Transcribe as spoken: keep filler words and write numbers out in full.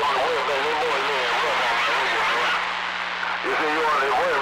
on the west, man. Them boys, man, rough on my radio, man. You see, you on the west.